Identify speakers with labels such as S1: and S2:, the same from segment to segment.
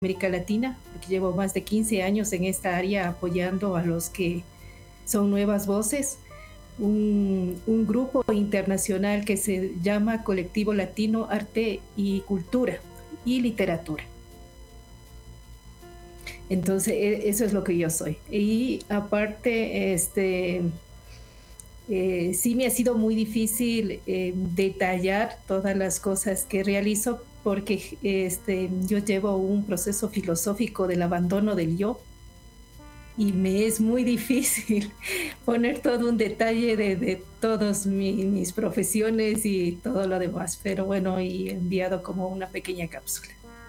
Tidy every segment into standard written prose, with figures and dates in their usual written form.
S1: América Latina, porque llevo más de 15 años en esta área apoyando a los que son nuevas voces, un grupo internacional que se llama Colectivo Latino Arte y Cultura y Literatura. Entonces, eso es lo que yo soy. Y aparte, sí me ha sido muy difícil detallar todas las cosas que realizo porque yo llevo un proceso filosófico del abandono del yo y me es muy difícil poner todo un detalle de todas mis profesiones y todo lo demás, pero bueno, y he enviado como una pequeña cápsula.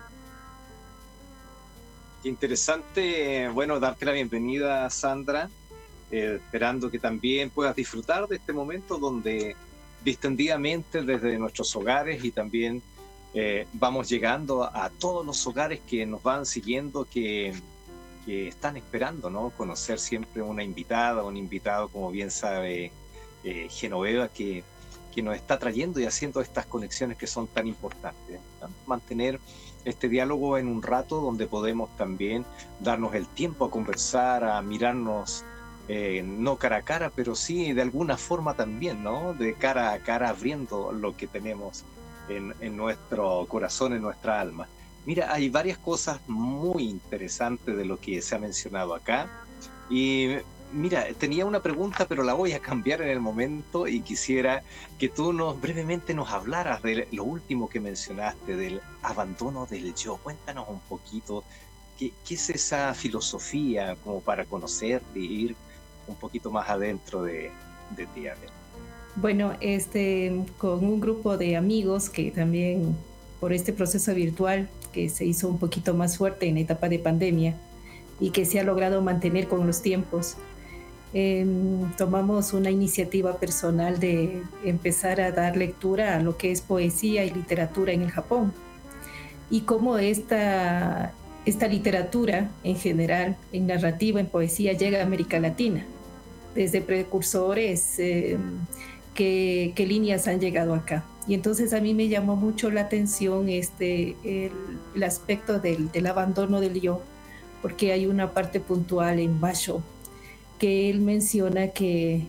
S2: Qué interesante, bueno, darte la bienvenida, Sandra, esperando que también puedas disfrutar de este momento donde distendidamente desde nuestros hogares y también vamos llegando a todos los hogares que nos van siguiendo, que están esperando, ¿no? Conocer siempre una invitada, un invitado, como bien sabe Genoveva, que nos está trayendo y haciendo estas conexiones que son tan importantes, ¿no? Mantener este diálogo en un rato donde podemos también darnos el tiempo a conversar, a mirarnos, no cara a cara, pero sí de alguna forma también, ¿no? De cara a cara, abriendo lo que tenemos en nuestro corazón, en nuestra alma. Mira, hay varias cosas muy interesantes de lo que se ha mencionado acá. Y mira, tenía una pregunta, pero la voy a cambiar en el momento y quisiera que tú brevemente nos hablaras de lo último que mencionaste, del abandono del yo. Cuéntanos un poquito, ¿qué es esa filosofía como para conocerte e ir un poquito más adentro de ti? A ver.
S1: Bueno, con un grupo de amigos que también por este proceso virtual que se hizo un poquito más fuerte en la etapa de pandemia y que se ha logrado mantener con los tiempos, tomamos una iniciativa personal de empezar a dar lectura a lo que es poesía y literatura en el Japón y cómo esta literatura en general, en narrativa, en poesía, llega a América Latina, desde precursores, qué líneas han llegado acá. Y entonces a mí me llamó mucho la atención el aspecto del abandono del yo, porque hay una parte puntual en Basho que él menciona que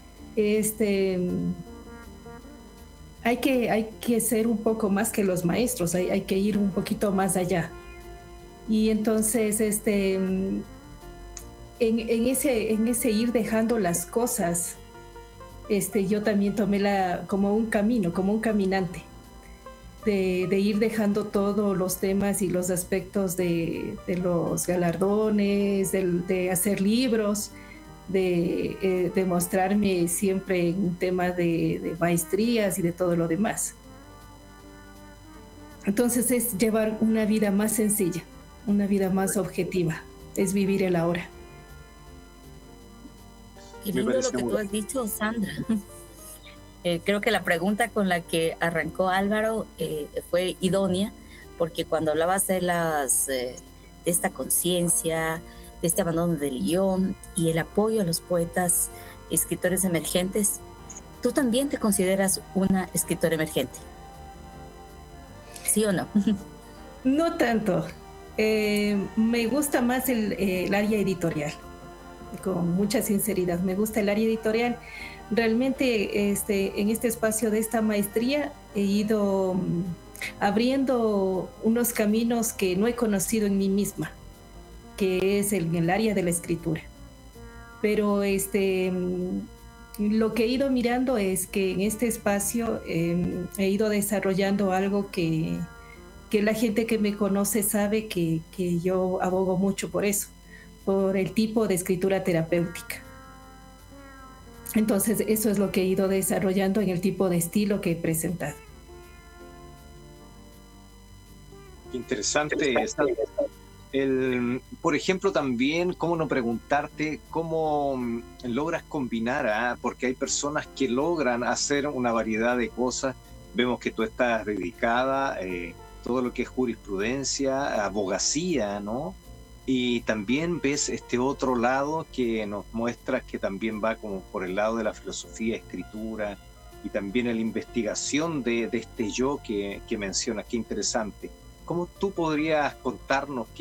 S1: hay que ser un poco más que los maestros, hay que ir un poquito más allá. Y entonces en ese ir dejando las cosas, yo también tomé como un camino, como un caminante, de ir dejando todos los temas y los aspectos de los galardones, de hacer libros, de mostrarme siempre en un tema de maestrías y de todo lo demás. Entonces es llevar una vida más sencilla, una vida más objetiva, es vivir el ahora.
S3: Qué lindo lo que tú has dicho, Sandra. Creo que la pregunta con la que arrancó Álvaro fue idónea, porque cuando hablabas de esta conciencia, de este abandono del guión y el apoyo a los poetas, escritores emergentes, ¿tú también te consideras una escritora emergente? ¿Sí o no?
S1: No tanto. Me gusta más el área editorial. Con mucha sinceridad, me gusta el área editorial. Realmente en este espacio de esta maestría he ido abriendo unos caminos que no he conocido en mí misma, que es en el área de la escritura. Pero lo que he ido mirando es que en este espacio he ido desarrollando algo que la gente que me conoce sabe que yo abogo mucho por eso, por el tipo de escritura terapéutica. Entonces, eso es lo que he ido desarrollando en el tipo de estilo que he presentado.
S2: Interesante. Por ejemplo, también, ¿cómo no preguntarte cómo logras combinar? Porque hay personas que logran hacer una variedad de cosas. Vemos que tú estás dedicada todo lo que es jurisprudencia, abogacía, ¿no? Y también ves este otro lado que nos muestra que también va como por el lado de la filosofía, escritura y también la investigación de este yo que mencionas. Qué interesante. ¿cómo tú podrías contarnos